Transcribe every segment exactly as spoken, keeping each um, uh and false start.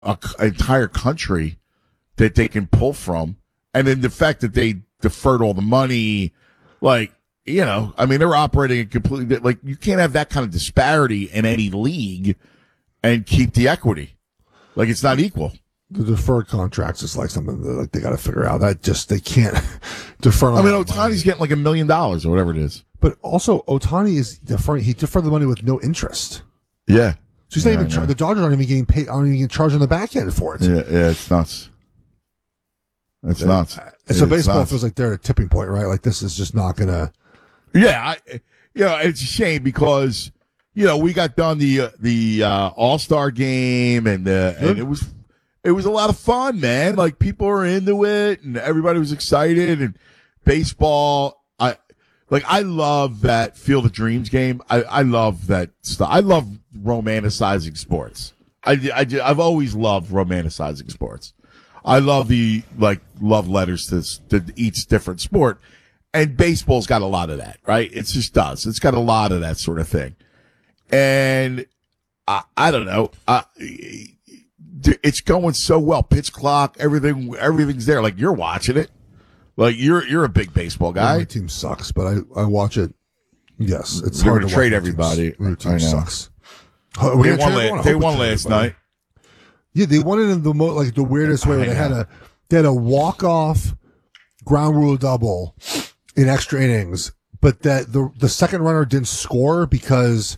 a, an entire country that they can pull from, and then the fact that they deferred all the money, like you know, I mean, they're operating a completely like you can't have that kind of disparity in any league and keep the equity, like it's not equal. The deferred contracts is like something that like they got to figure out. That just they can't defer. I mean, Ohtani's getting like a million dollars or whatever it is. But also, Ohtani is deferring. He deferred the money with no interest. Yeah. So he's not yeah, even char- the Dodgers aren't even getting paid. Aren't even getting charged on the back end for it. Yeah, yeah, it's nuts. It's yeah. nuts. And so it's baseball nuts. feels like they're at a tipping point, right? Like this is just not gonna. Yeah, I, you know, it's a shame because you know we got done the uh, the uh, All Star game and uh, and it was. It was a lot of fun, man. Like people were into it and everybody was excited and baseball. I like, I love that Field of Dreams game. I, I love that stuff. I love romanticizing sports. I, I, I've always loved romanticizing sports. I love the like love letters to, to each different sport, and baseball's got a lot of that, right? It just does. It's got a lot of that sort of thing. And I, I don't know. I, It's going so well. Pitch clock, everything, everything's there. Like you're watching it. Like you're you're a big baseball guy. Well, my team sucks, but I, I watch it. Yes, it's You're hard to to trade watch everybody. My team I know. sucks. They won, la- they won last night. Yeah, they won it in the mo- like the weirdest way. Where they had a they had a walk off ground rule double in extra innings, but that the the second runner didn't score because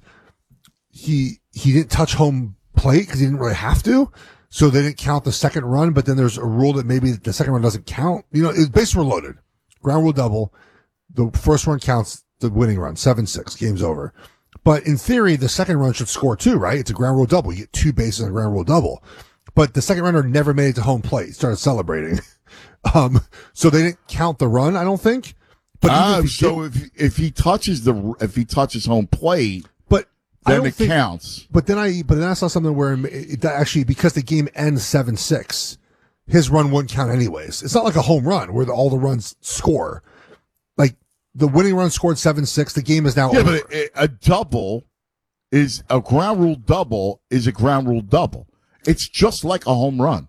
he he didn't touch home plate because he didn't really have to. So they didn't count the second run, but then there's a rule that maybe the second run doesn't count. You know, it, bases were loaded. Ground rule double. The first run counts the winning run. seven six. Game's over. But in theory, the second run should score too, right? It's a ground rule double. You get two bases on a ground rule double. But the second runner never made it to home plate. He started celebrating. um, so they didn't count the run, I don't think. But Ah, if so did, if if he touches the if he touches home plate, but then I don't it think, counts. But then I but then I saw something where it, that actually because the game ends seven six, his run wouldn't count anyways. It's not like a home run where the, all the runs score. Like the winning run scored seven six. The game is now Yeah, over. but a, a double is a ground rule double is a ground rule double. It's just like a home run.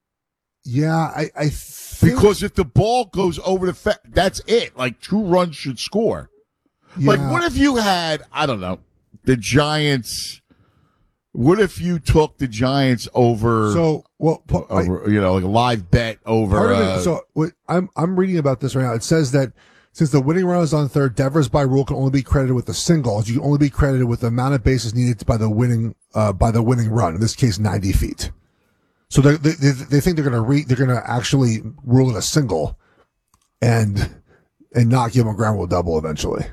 Yeah, I, I think, Because if the ball goes over the fe- that's it. Like two runs should score. yeah. Like what if you had, I don't know, the Giants, what if you took the Giants over, so well, po- I- over you know, like a live bet over, part of uh, it, so what, I'm I'm reading about this right now. It says that since the winning run is on third, Devers by rule can only be credited with a single. You can only be credited with the amount of bases needed by the winning uh, by the winning run. In this case, ninety feet. So they they they think they're going to re they're going to actually rule it a single, and and not give them a ground rule double eventually.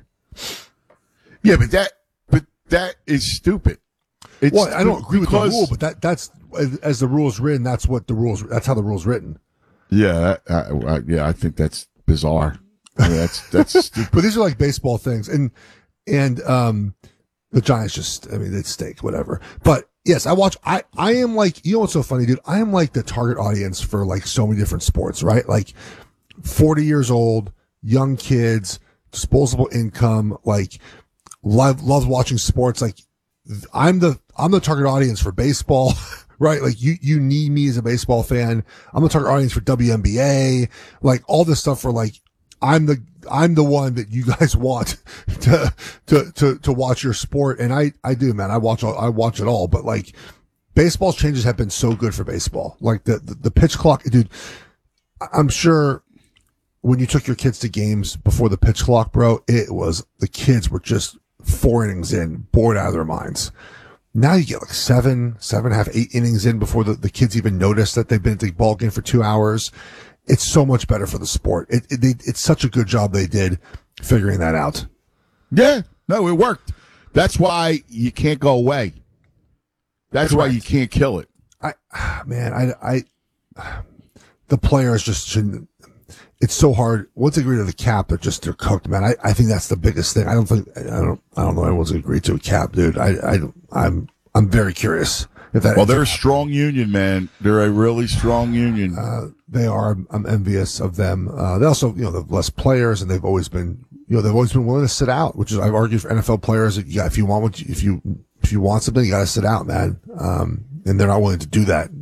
yeah, but that, but that is stupid. It's Well, I don't agree with the because- rule, but that that's as the rule's written. That's what the rules. That's how the rule's written. Yeah, that, uh, uh, yeah, I think that's bizarre. I mean, that's that's stupid. But these are like baseball things, and and um, the Giants just, I mean, they stink, whatever. But yes, I watch. I I am like, you know what's so funny, dude? I am like the target audience for like so many different sports, right? Like forty years old, young kids, disposable income, like love love watching sports. Like I'm the I'm the target audience for baseball. Right, like you, you need me as a baseball fan. I'm the target audience for W N B A, like all this stuff for like, I'm the, I'm the one that you guys want to, to, to, to watch your sport. And I, I do, man. I watch all, I watch it all, but like baseball's changes have been so good for baseball. Like the, the, the pitch clock, dude, I'm sure when you took your kids to games before the pitch clock, bro, it was, the kids were just four innings in, bored out of their minds. Now you get like seven, seven and a half, eight innings in before the, the kids even notice that they've been at the ball game for two hours. It's so much better for the sport. It, it they, it's such a good job they did figuring that out. Yeah, no, it worked. That's why you can't go away. That's why you can't kill it. I, man, I, I, the players just shouldn't. It's so hard. Once they agree to the cap, they're just they're cooked, man. I, I think that's the biggest thing. I don't think I don't I don't know anyone's agreed to a cap, dude. I I I'm I'm very curious if that. Well, they're a strong union, man. They're a really strong union. Uh, they are. I'm envious of them. Uh, they also, you know, they've less players, and they've always been, you know, they've always been willing to sit out. Which is, I've argued for N F L players that, yeah, if you want what you, if you if you want something, you got to sit out, man. Um, and they're not willing to do that